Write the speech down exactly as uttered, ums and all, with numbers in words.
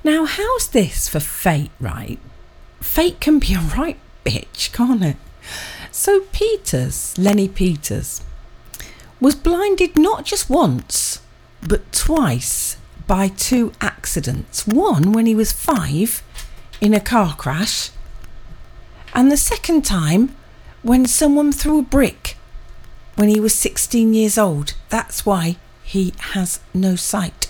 Now, how's this for fate, right? Fate can be a right bitch, can't it? So Peters, Lenny Peters, was blinded not just once, but twice by two accidents. One when he was five in a car crash, and the second time when someone threw a brick when he was sixteen years old. That's why he has no sight.